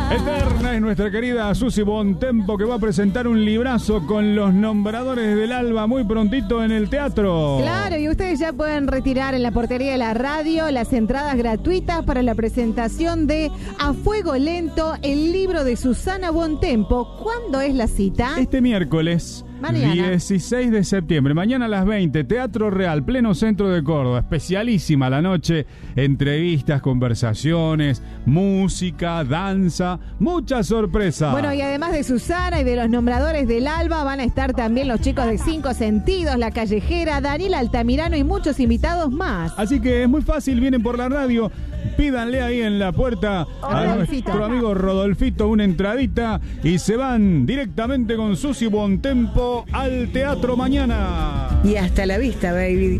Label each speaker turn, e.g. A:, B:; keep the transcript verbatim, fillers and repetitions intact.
A: Eterna es nuestra querida Susi Bontempo, que va a presentar un librazo con los nombradores del alba muy prontito en el teatro.
B: Claro, y ustedes ya pueden retirar en la portería de la radio las entradas gratuitas para la presentación de A Fuego Lento, el libro de Susana Bontempo. ¿Cuándo es la cita?
A: Este miércoles.
B: Mañana.
A: dieciséis de septiembre, mañana a las veinte, Teatro Real, pleno centro de Córdoba, especialísima la noche, entrevistas, conversaciones, música, danza, mucha sorpresa.
B: Bueno, y además de Susana y de los nombradores del alba, van a estar también los chicos de Cinco Sentidos, La Callejera, Daniel Altamirano y muchos invitados más.
A: Así que es muy fácil, vienen por la radio, pídanle ahí en la puerta a
B: Rodolfito.
A: nuestro amigo Rodolfito una entradita y se van directamente con Susi Bontempo al teatro mañana.
C: Y hasta la vista, baby.